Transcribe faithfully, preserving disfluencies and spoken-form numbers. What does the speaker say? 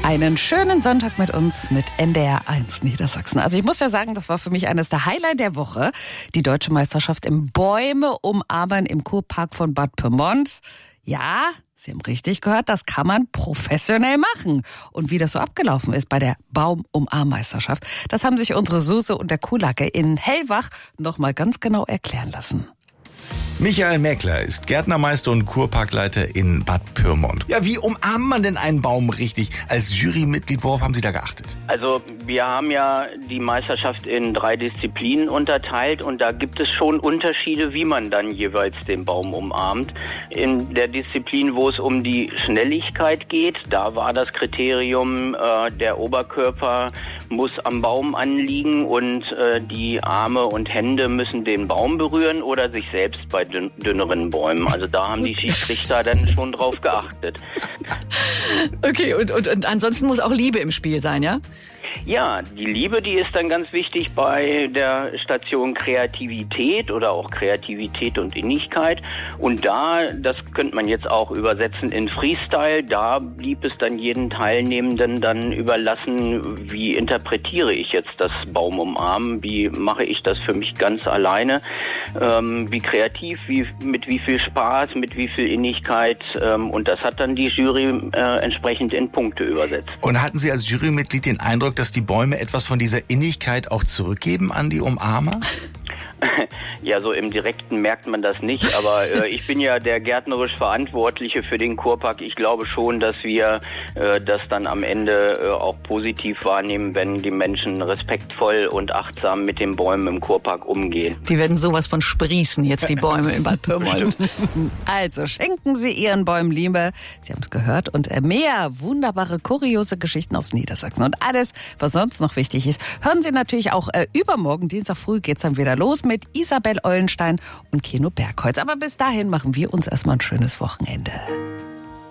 Einen schönen Sonntag mit uns mit N D R eins Niedersachsen. Also ich muss ja sagen, das war für mich eines der Highlights der Woche. Die Deutsche Meisterschaft im Bäume umarmen im Kurpark von Bad Pyrmont. Ja, Sie haben richtig gehört, das kann man professionell machen. Und wie das so abgelaufen ist bei der Baumumarm-Meisterschaft, das haben sich unsere Suse und der Kuhlacke in Hellwach noch mal ganz genau erklären lassen. Michael Mäkler ist Gärtnermeister und Kurparkleiter in Bad Pyrmont. Ja, wie umarmt man denn einen Baum richtig? Als Jurymitglied, worauf haben Sie da geachtet? Also wir haben ja die Meisterschaft in drei Disziplinen unterteilt und da gibt es schon Unterschiede, wie man dann jeweils den Baum umarmt. In der Disziplin, wo es um die Schnelligkeit geht, da war das Kriterium, äh, der Oberkörper muss am Baum anliegen und äh, die Arme und Hände müssen den Baum berühren oder sich selbst bei dünn, dünneren Bäumen. Also da haben die Schiedsrichter dann schon drauf geachtet. Okay, und, und, und ansonsten muss auch Liebe im Spiel sein, ja? Ja, die Liebe, die ist dann ganz wichtig bei der Station Kreativität oder auch Kreativität und Innigkeit. Und da, das könnte man jetzt auch übersetzen in Freestyle, da blieb es dann jeden Teilnehmenden dann überlassen, wie interpretiere ich jetzt das Baumumarmen, wie mache ich das für mich ganz alleine, ähm, wie kreativ, wie, mit wie viel Spaß, mit wie viel Innigkeit. Ähm, und das hat dann die Jury äh, entsprechend in Punkte übersetzt. Und hatten Sie als Jurymitglied den Eindruck, dass die Bäume etwas von dieser Innigkeit auch zurückgeben an die Umarmer? Ja, so im Direkten merkt man das nicht, aber äh, ich bin ja der gärtnerisch Verantwortliche für den Kurpark. Ich glaube schon, dass wir äh, das dann am Ende äh, auch positiv wahrnehmen, wenn die Menschen respektvoll und achtsam mit den Bäumen im Kurpark umgehen. Die werden sowas von sprießen, jetzt die Bäume in Bad Pyrmont. Also schenken Sie Ihren Bäumen Liebe. Sie haben es gehört. Und mehr wunderbare, kuriose Geschichten aus Niedersachsen. Und alles, was sonst noch wichtig ist, hören Sie natürlich auch äh, übermorgen, Dienstag früh, geht's dann wieder los mit Isabel Eulenstein und Keno Bergholz. Aber bis dahin machen wir uns erstmal ein schönes Wochenende.